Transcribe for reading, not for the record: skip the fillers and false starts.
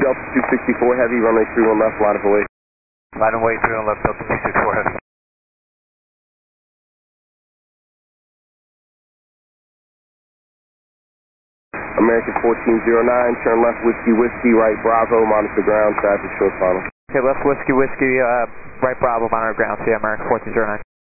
Delta 264 Heavy, runway 31 left, line of away. Line of way 31 left, Delta 264 Heavy. American 1409, turn left Whiskey Whiskey, right Bravo, monitor ground, traffic short final. Okay, left Whiskey Whiskey, right Bravo, monitor ground, see American 1409.